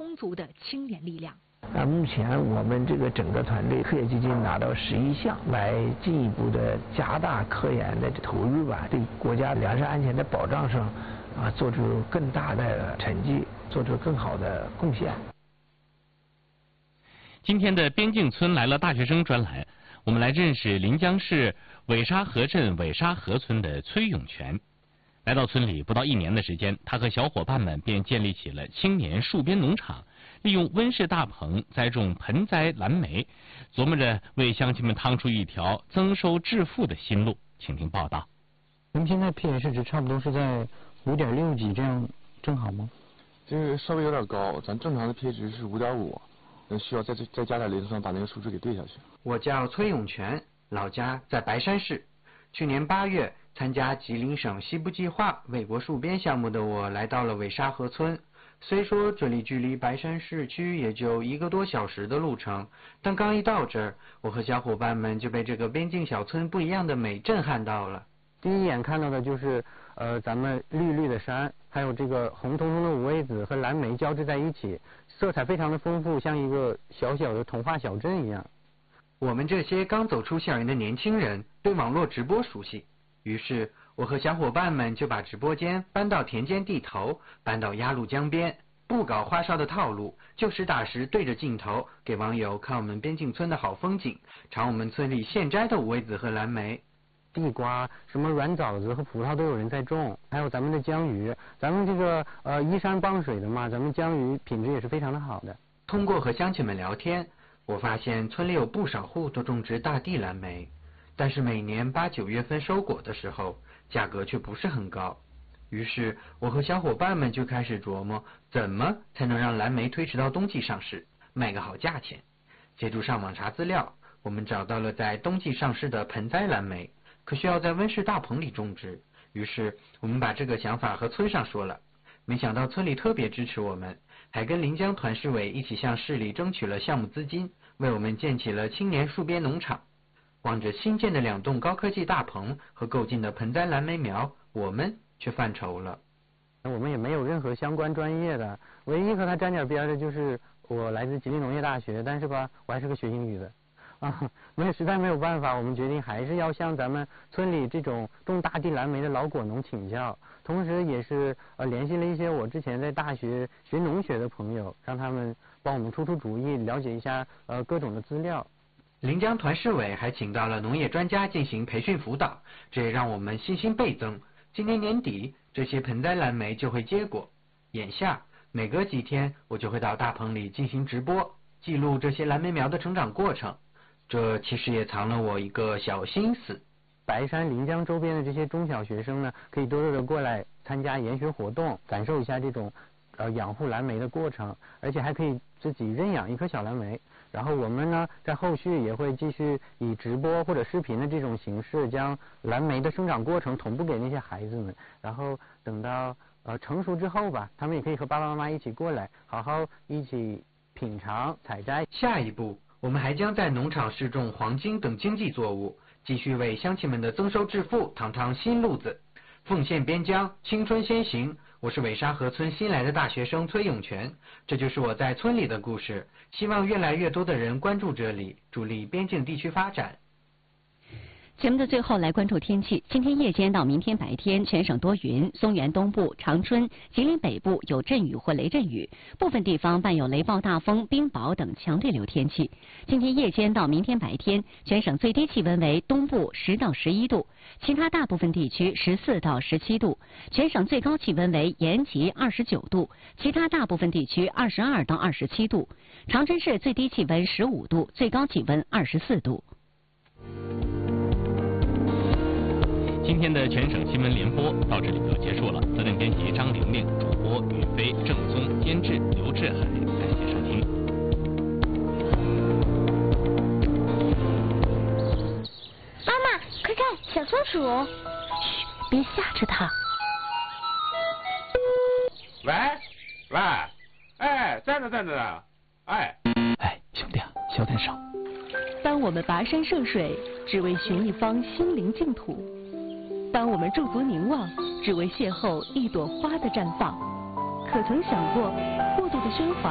充足的青年力量。 目前我们这个整个团队科学基金拿到11项，来进一步的加大科研的投入吧，对国家粮食安全的保障上做出更大的成绩，做出更好的贡献。 今天的边境村来了大学生专栏，我们来认识临江市尾沙河镇尾沙河村的崔永全。来到村里不到1年的时间，他和小伙伴们便建立起了青年树边农场，利用温室大棚栽种盆栽蓝莓，琢磨着为乡亲们趟出一条增收致富的新路。请听报道。 咱们现在 pH 值差不多是在5.6几，这样正好吗？ 这个稍微有点高，咱正常的 pH 值是5.5，需要再加点磷酸把那个数值给对下去。 我叫崔永全，老家在白山市。去年8月参加吉林省西部计划为国戍边项目的我来到了尾沙河村。虽说这里距离白山市区也就1个多小时的路程，但刚一到这儿，我和小伙伴们就被这个边境小村不一样的美震撼到了。 第一眼看到的就是咱们绿绿的山，还有这个红彤彤的五味子和蓝莓交织在一起，色彩非常的丰富，像一个小小的童话小镇一样。 我们这些刚走出校园的年轻人对网络直播熟悉，于是我和小伙伴们就把直播间搬到田间地头，搬到鸭绿江边，不搞花哨的套路，就实打实对着镜头给网友看我们边境村的好风景，尝我们村里现摘的五味子和蓝莓。 地瓜、什么软枣子和葡萄都有人在种，还有咱们的江鱼，咱们这个依山傍水的嘛，咱们江鱼品质也是非常的好的。 通过和乡亲们聊天，我发现村里有不少户都种植大地蓝莓，但是每年8、9月份收果的时候，价格却不是很高。于是我和小伙伴们就开始琢磨，怎么才能让蓝莓推迟到冬季上市，卖个好价钱。借助上网查资料，我们找到了在冬季上市的盆栽蓝莓，可需要在温室大棚里种植。于是我们把这个想法和村上说了，没想到村里特别支持我们，还跟临江团市委一起向市里争取了项目资金，为我们建起了青年树边农场。望着新建的2栋高科技大棚和购进的盆栽蓝莓苗，我们却犯愁了。 我们也没有任何相关专业的，唯一和他沾点边的就是我来自吉林农业大学，但是吧，我还是个学英语的。实在没有办法，我们决定还是要向咱们村里这种种大地蓝莓的老果农请教，同时也是联系了一些我之前在大学学农学的朋友，让他们帮我们出主意，了解一下各种的资料。 临江团市委还请到了农业专家进行培训辅导，这也让我们信心倍增。今年年底，这些盆栽蓝莓就会结果。眼下每隔几天，我就会到大棚里进行直播，记录这些蓝莓苗的成长过程。这其实也藏了我一个小心思。 白山、临江周边的这些中小学生呢，可以多多的过来参加研学活动，感受一下这种养护蓝莓的过程，而且还可以自己认养一颗小蓝莓。然后我们呢，在后续也会继续以直播或者视频的这种形式，将蓝莓的生长过程同步给那些孩子们。然后等到成熟之后吧，他们也可以和爸爸妈妈一起过来，好好一起品尝、采摘。 下一步，我们还将在农场试种黄金等经济作物，继续为乡亲们的增收致富趟趟新路子。奉献边疆，青春先行。我是尾沙河村新来的大学生崔永全，这就是我在村里的故事。希望越来越多的人关注这里，助力边境地区发展。 节目的最后来关注天气。今天夜间到明天白天，全省多云，松原东部、长春、吉林北部有阵雨或雷阵雨，部分地方伴有雷暴大风、冰雹等强对流天气。今天夜间到明天白天，全省最低气温为东部10到11度，其他大部分地区14到17度。全省最高气温为延吉29度，其他大部分地区22到27度。长春市最低气温15度，最高气温24度。 今天的全省新闻联播到这里就结束了。责任编辑张玲玲，主播宇飞、郑松，监制刘志海。感谢收听。 妈妈，快看，小松鼠！ 嘘，别吓着它。 喂，哎，在呢。哎， 兄弟啊，小点声。 当我们跋山涉水，只为寻一方心灵净土；当我们驻足凝望，只为邂逅一朵花的绽放。可曾想过，过度的喧哗